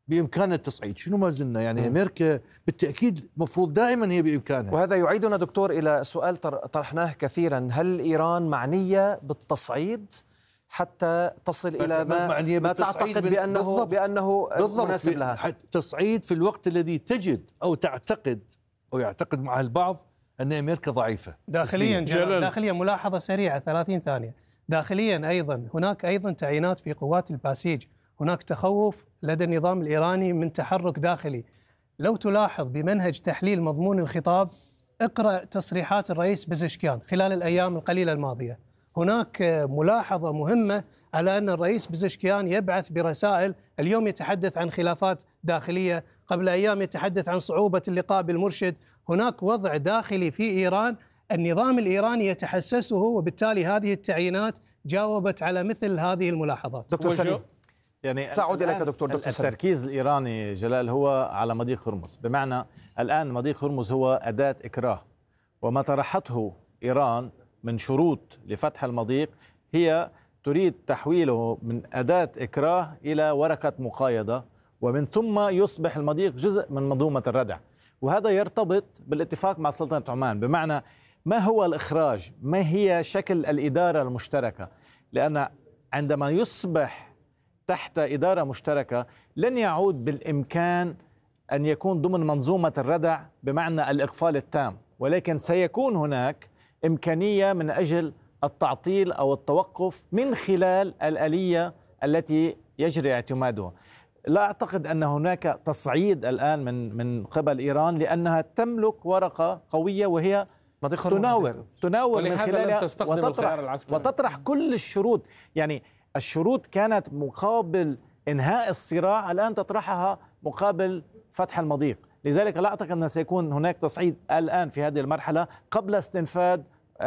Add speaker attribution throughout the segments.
Speaker 1: بإمكاننا التصعيد، شنو ما زلنا يعني أمريكا بالتأكيد مفروض دائما هي بإمكانها.
Speaker 2: وهذا يعيدنا دكتور إلى سؤال طرحناه كثيرا، هل إيران معنية بالتصعيد حتى تصل إلى ما تعتقد بأنه مناسب لها؟
Speaker 1: تصعيد في الوقت الذي تجد أو تعتقد أو يعتقد معها البعض أن أمريكا ضعيفة
Speaker 3: داخليا. داخليا ملاحظة سريعة 30 ثانية. داخليا أيضا هناك أيضا تعيينات في قوات الباسيج، هناك تخوف لدى النظام الإيراني من تحرك داخلي. لو تلاحظ بمنهج تحليل مضمون الخطاب، اقرأ تصريحات الرئيس بزشكيان خلال الأيام القليلة الماضية. هناك ملاحظة مهمة على أن الرئيس بزشكيان يبعث برسائل، اليوم يتحدث عن خلافات داخلية، قبل أيام يتحدث عن صعوبة اللقاء بالمرشد. هناك وضع داخلي في إيران النظام الإيراني يتحسسه، وبالتالي هذه التعيينات جاوبت على مثل هذه الملاحظات.
Speaker 2: دكتور سليم، يعني سأعود إليك دكتور سليم.
Speaker 4: التركيز الإيراني جلال هو على مضيق هرمز، بمعنى الآن مضيق هرمز هو أداة إكراه، وما طرحته إيران من شروط لفتح المضيق هي تريد تحويله من أداة إكراه إلى ورقة مقايضة، ومن ثم يصبح المضيق جزء من منظومة الردع. وهذا يرتبط بالاتفاق مع سلطنة عمان، بمعنى ما هو الإخراج، ما هي شكل الإدارة المشتركة، لأن عندما يصبح تحت إدارة مشتركة لن يعود بالإمكان أن يكون ضمن منظومة الردع بمعنى الإقفال التام، ولكن سيكون هناك إمكانية من أجل التعطيل أو التوقف من خلال الآلية التي يجري اعتمادها. لا أعتقد أن هناك تصعيد الآن من قبل إيران، لأنها تملك ورقة قوية وهي تناور من خلالها وتطرح كل الشروط. يعني الشروط كانت مقابل إنهاء الصراع، الآن تطرحها مقابل فتح المضيق. لذلك لا أعتقد أن سيكون هناك تصعيد الآن في هذه المرحلة قبل استنفاذ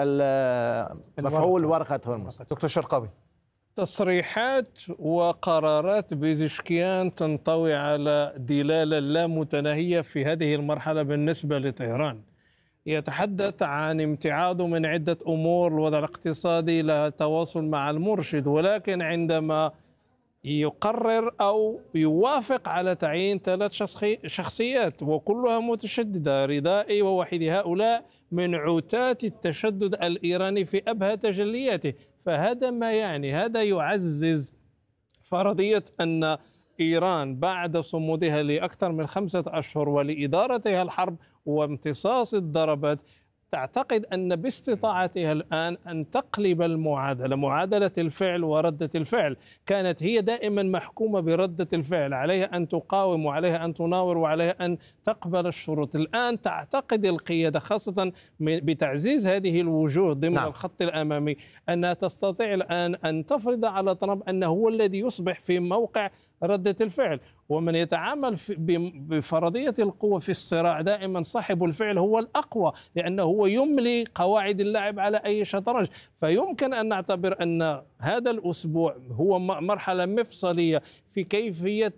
Speaker 4: مفعول ورقة هرمز.
Speaker 2: دكتور شرقاوي،
Speaker 5: تصريحات وقرارات بيزشكيان تنطوي على دلالة لا متناهية في هذه المرحلة بالنسبة لطهران. يتحدث عن امتعاضه من عدة أمور، الوضع الاقتصادي، لا تواصل مع المرشد، ولكن عندما يقرر أو يوافق على تعيين 3 شخصيات وكلها متشددة، رضائي ووحيد، هؤلاء من عتات التشدد الإيراني في أبهى تجلياته. فهذا ما يعني، هذا يعزز فرضية أن إيران بعد صمودها لأكثر من 5 أشهر ولإدارتها الحرب وامتصاص الضربات تعتقد أن باستطاعتها الآن أن تقلب المعادلة، معادلة الفعل وردة الفعل. كانت هي دائما محكومة بردة الفعل، عليها أن تقاوم وعليها أن تناور وعليها أن تقبل الشروط. الآن تعتقد القيادة خاصة بتعزيز هذه الوجوه ضمن الخط الأمامي أنها تستطيع الآن أن تفرض على ترامب أنه هو الذي يصبح في موقع ردة الفعل. ومن يتعامل بفرضية القوة في الصراع دائما صاحب الفعل هو الأقوى، لأنه هو يملي قواعد اللعب على أي شطرنج. فيمكن أن نعتبر أن هذا الأسبوع هو مرحلة مفصلية في كيفية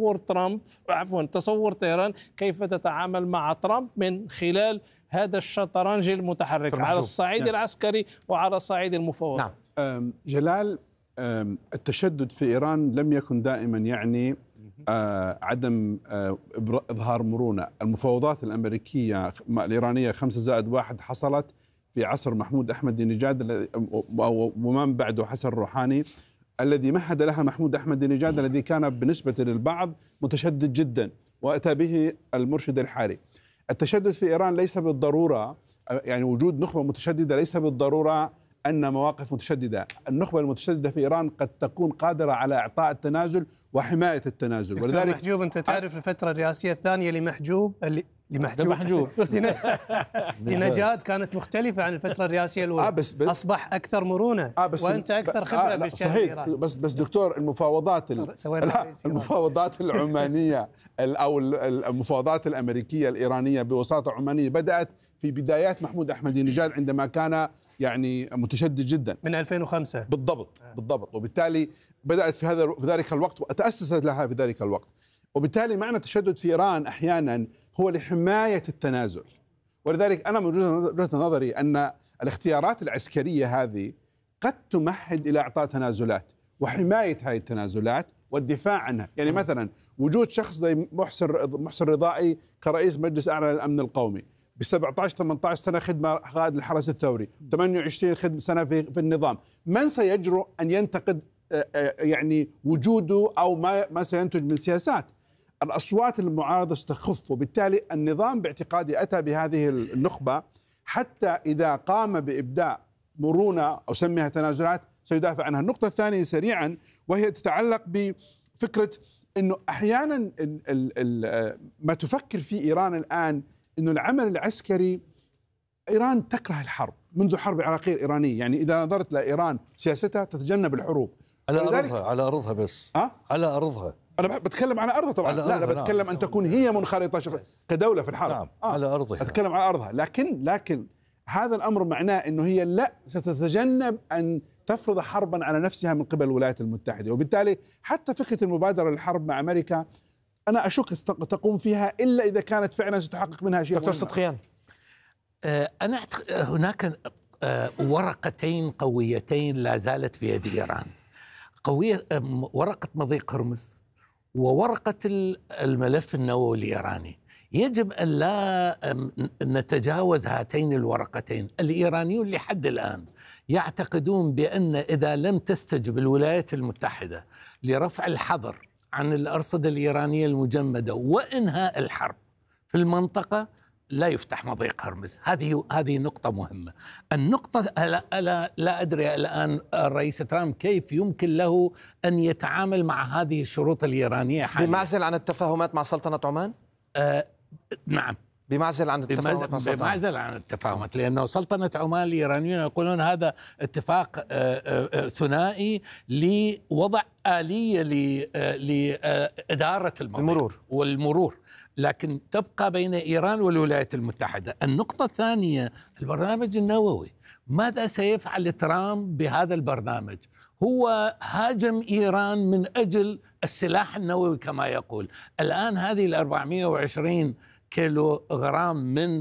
Speaker 5: تصور طهران كيف تتعامل مع ترامب من خلال هذا الشطرنج المتحرك على الصعيد العسكري وعلى صعيد المفاوضات.
Speaker 6: جلال، التشدد في إيران لم يكن دائما يعني عدم إظهار مرونة. المفاوضات الأمريكية الإيرانية 5+1 حصلت في عصر محمود أحمد نجاد ومن بعده حسن روحاني، الذي مهد لها محمود أحمد نجاد الذي كان بالنسبة للبعض متشدد جدا، وأتى به المرشد الحاري. التشدد في إيران ليس بالضرورة، يعني وجود نخبة متشددة ليس بالضرورة أن مواقف متشددة. النخبة المتشددة في إيران قد تكون قادرة على إعطاء التنازل وحماية التنازل.
Speaker 3: ولذلك محجوب، أنت تعرف الفترة الرئاسية الثانية لنجاد كانت مختلفة عن الفترة الرئاسية الأولى. أصبح أكثر مرونة وأنت أكثر خبرة بالشأن الإيراني.
Speaker 6: بس دكتور، المفاوضات العمانية أو المفاوضات الأمريكية الإيرانية بوساطة عمانية بدأت في بدايات محمود أحمد نجاد عندما كان يعني متشدد جدا
Speaker 3: من 2005
Speaker 6: بالضبط. وبالتالي بدأت في ذلك الوقت وتأسست لها في ذلك الوقت. وبالتالي معنى التشدد في إيران أحيانا هو لحماية التنازل. ولذلك أنا من وجهة نظري أن الاختيارات العسكرية هذه قد تمهد إلى إعطاء تنازلات وحماية هذه التنازلات والدفاع عنها. يعني مثلا وجود شخص زي محسن رضائي كرئيس مجلس أعلى للأمن القومي، ب 17-18 سنة خدمة قائد الحرس الثوري، 28 سنة في النظام، من سيجرؤ أن ينتقد يعني وجوده أو ما سينتج من سياسات؟ الأصوات المعارضة ستخف، وبالتالي النظام باعتقادي أتى بهذه النخبة حتى إذا قام بإبداء مرونة أو سميها تنازلات سيدافع عنها. النقطة الثانية سريعا وهي تتعلق بفكرة أنه أحيانا ما تفكر فيه إيران الآن أنه العمل العسكري، إيران تكره الحرب منذ الحرب العراقية الإيرانية. يعني إذا نظرت لإيران سياستها تتجنب الحروب
Speaker 1: على أرضها بس على أرضها.
Speaker 6: أنا بتكلم على أرضها طبعا، لا أنا بتكلم أن تكون هي منخرطة كدولة في الحرب.
Speaker 1: نعم. على أرضها
Speaker 6: أتكلم على أرضها، لكن هذا الأمر معناه أنه هي لا ستتجنب أن تفرض حربا على نفسها من قبل الولايات المتحدة، وبالتالي حتى فكرة المبادرة للحرب مع أمريكا أنا أشك تقوم فيها إلا إذا كانت فعلا ستحقق منها شيء.
Speaker 2: دكتور صدقيان،
Speaker 7: أنا هناك ورقتين قويتين لا زالت في يد إيران، ورقة مضيق هرمز وورقة الملف النووي الإيراني. يجب أن لا نتجاوز هاتين الورقتين. الإيرانيون لحد الآن يعتقدون بأن إذا لم تستجب الولايات المتحدة لرفع الحظر عن الأرصدة الإيرانية المجمدة وإنهاء الحرب في المنطقة لا يفتح مضيق هرمز. هذه نقطة مهمة. النقطة لا أدري الآن الرئيس ترامب كيف يمكن له أن يتعامل مع هذه الشروط الإيرانية حاليا.
Speaker 2: بمعزل عن التفاهمات مع سلطنة عمان؟
Speaker 7: نعم،
Speaker 2: بمعزل عن التفاهمات مع سلطنة،
Speaker 7: بمعزل عن التفاهمات، لأنه سلطنة عمان الإيرانيون يقولون هذا اتفاق ثنائي لوضع آلية لإدارة المرور والمرور، لكن تبقى بين إيران والولايات المتحدة. النقطة الثانية البرنامج النووي، ماذا سيفعل ترامب بهذا البرنامج؟ هو هاجم إيران من أجل السلاح النووي كما يقول. الآن هذه 420 كيلو غرام من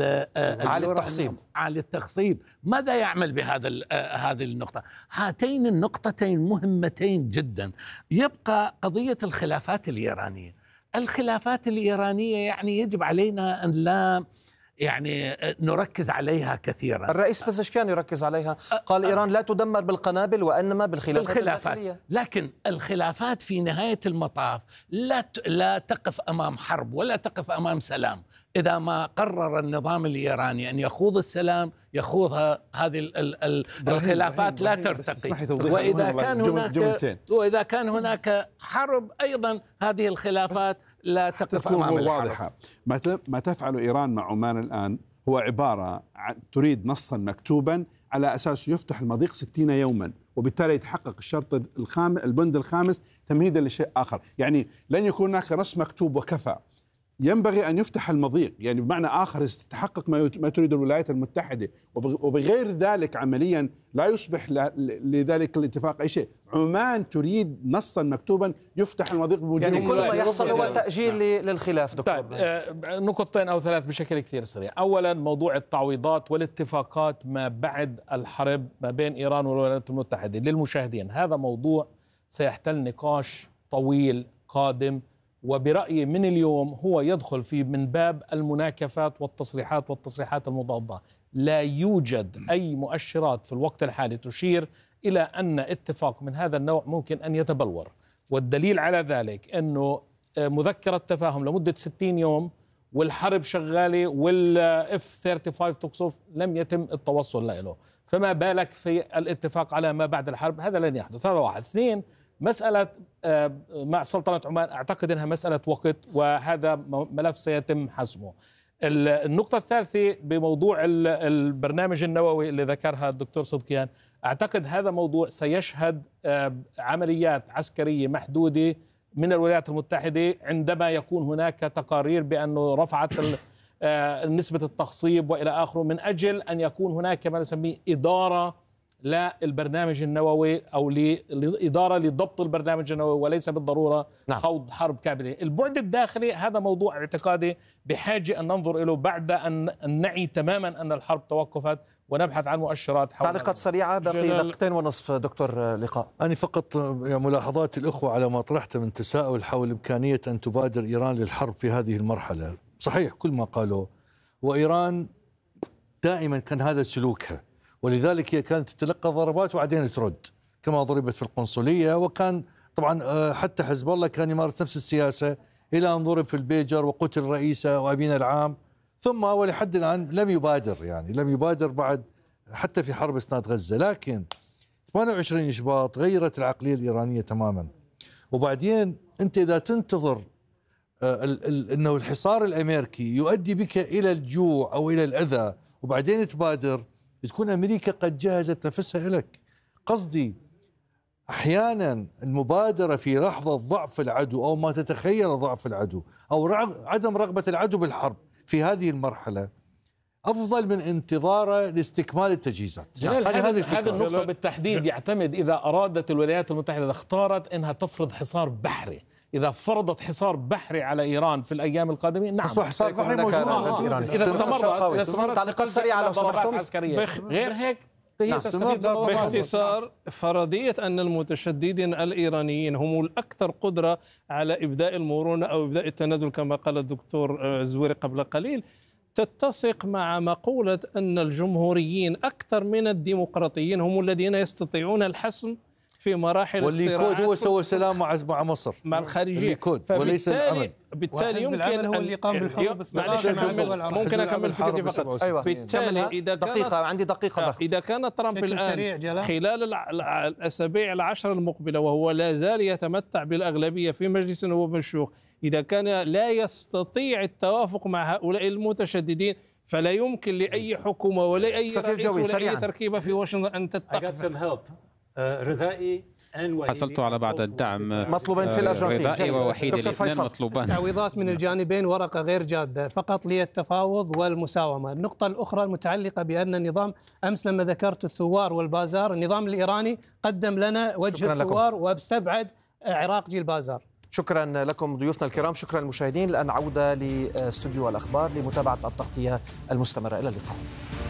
Speaker 7: عالي التخصيب، ماذا يعمل هذه النقطة؟ هاتين النقطتين مهمتين جدا. يبقى قضية الخلافات الإيرانية. الخلافات الإيرانية يعني يجب علينا أن لا نركز عليها كثيرا.
Speaker 2: الرئيس بزشكيان يركز عليها، قال إيران لا تدمر بالقنابل وإنما بالخلافات.
Speaker 7: لكن الخلافات في نهاية المطاف لا تقف أمام حرب ولا تقف أمام سلام. إذا ما قرر النظام الإيراني أن يخوض السلام يخوضها هذه الخلافات لا ترتقي، وإذا كان هناك حرب أيضا هذه الخلافات لا تقف أمام الحرب.
Speaker 6: واضحة. ما تفعل إيران مع عمان الآن هو عبارة عن تريد نصا مكتوبا على أساس يفتح المضيق 60 يوما، وبالتالي يتحقق الشرط البند الخامس تمهيدا لشيء آخر. يعني لن يكون هناك نص مكتوب وكفى، ينبغي أن يفتح المضيق، يعني بمعنى آخر يتحقق ما تريد الولايات المتحدة، وبغير ذلك عمليا لا يصبح لذلك الاتفاق أي شيء. عمان تريد نصا مكتوبا يفتح المضيق بوجود،
Speaker 2: يعني كل ما يحصل هو تأجيل للخلاف. دكتور
Speaker 5: طيب، نقطتين أو ثلاث بشكل كثير سريع. أولا موضوع التعويضات والاتفاقات ما بعد الحرب ما بين إيران والولايات المتحدة. للمشاهدين هذا موضوع سيحتل نقاش طويل قادم، وبرأيي من اليوم هو يدخل من باب المناكفات والتصريحات المضادة. لا يوجد أي مؤشرات في الوقت الحالي تشير إلى أن اتفاق من هذا النوع ممكن أن يتبلور، والدليل على ذلك أنه مذكرة تفاهم لمدة 60 يوم والحرب شغالة والF-35 تقصف لم يتم التوصل له، فما بالك في الاتفاق على ما بعد الحرب؟ هذا لن يحدث. هذا واحد. اثنين، مسألة مع سلطنة عمان أعتقد أنها مسألة وقت، وهذا ملف سيتم حسمه. النقطة الثالثة بموضوع البرنامج النووي اللي ذكرها الدكتور صدقيان، أعتقد هذا موضوع سيشهد عمليات عسكرية محدودة من الولايات المتحدة عندما يكون هناك تقارير بأنه رفعت نسبة التخصيب وإلى آخره، من أجل أن يكون هناك ما نسميه إدارة
Speaker 8: للبرنامج النووي أو للإدارة لضبط البرنامج النووي، وليس بالضرورة خوض حرب كاملة. البعد الداخلي هذا موضوع اعتقادي بحاجة أن ننظر إليه بعد أن نعي تماما أن الحرب توقفت ونبحث عن مؤشرات.
Speaker 2: تعليقات سريعة، باقي دقيقتين ونصف دكتور لقاء.
Speaker 1: أنا فقط ملاحظات الأخوة على ما طرحت من تساؤل حول إمكانية أن تبادر إيران للحرب في هذه المرحلة. صحيح كل ما قالوا، وإيران دائما كان هذا سلوكها، ولذلك هي كانت تتلقى ضربات وبعدين ترد كما ضربت في القنصلية. وكان طبعا حتى حزب الله كان يمارس نفس السياسة إلى أن ضرب في البيجر وقتل رئيسه وأبينا العام، ثم ولحد الآن لم يبادر، يعني لم يبادر بعد حتى في حرب إسناد غزة. لكن 28 إشباط غيرت العقلية الإيرانية تماما. وبعدين أنت إذا تنتظر أنه الحصار الأمريكي يؤدي بك إلى الجوع أو إلى الأذى وبعدين تبادر، تكون أمريكا قد جهزت نفسها لك. قصدي أحيانا المبادرة في لحظة ضعف العدو أو ما تتخيل ضعف العدو أو عدم رغبة العدو بالحرب في هذه المرحلة أفضل من انتظاره لاستكمال التجهيزات.
Speaker 8: جلال، هذه النقطة بالتحديد يعتمد إذا أرادت الولايات المتحدة، إذا اختارت أنها تفرض حصار بحري، إذا فرضت حصار بحري على إيران في الأيام القادمة، نعم
Speaker 1: حصار بحري موجود.
Speaker 8: إذا استمرت
Speaker 2: تعليقات سريعة على
Speaker 8: ضربات عسكرية غير هيك
Speaker 5: باختصار، فرضية أن المتشددين الإيرانيين هم الأكثر قدرة على إبداء المرونة أو إبداء التنازل كما قال الدكتور الزويري قبل قليل تتسق مع مقولة أن الجمهوريين أكثر من الديمقراطيين هم الذين يستطيعون الحسم في مراحل الصراعات.
Speaker 1: والليكود هو سوى سلام مع مصر
Speaker 5: مع الخارجية،
Speaker 1: وليس العمل.
Speaker 5: بالتالي يمكن
Speaker 3: هو اللي قام بالحروب
Speaker 5: ممكن أكمل فكرتي فقط.
Speaker 2: أيوة.
Speaker 5: بالتالي
Speaker 2: عندي دقيقة
Speaker 5: إذا كان ترامب الآن خلال الأسابيع العشر المقبلة وهو لا زال يتمتع بالأغلبية في مجلس النواب والشيوخ، إذا كان لا يستطيع التوافق مع هؤلاء المتشددين فلا يمكن لأي حكومة ولا أي رئيس ولا أي تركيبة في واشنطن أن تتقبل.
Speaker 9: رزائي
Speaker 10: حصلت على بعض الدعم
Speaker 2: مطلوبين في الأرجنتين،
Speaker 10: رضائي ووحيد الاثنين مطلوبان.
Speaker 3: تعويضات من الجانبين ورقة غير جادة فقط للتفاوض والمساومة. النقطة الأخرى المتعلقة بأن النظام أمس لما ذكرت الثوار والبازار، النظام الإيراني قدم لنا وجه الثوار واستبعد عراقجي البازار.
Speaker 2: شكرا لكم ضيوفنا الكرام، شكرا للمشاهدين. الآن عودة لاستوديو الأخبار لمتابعة التغطية المستمرة. إلى اللقاء.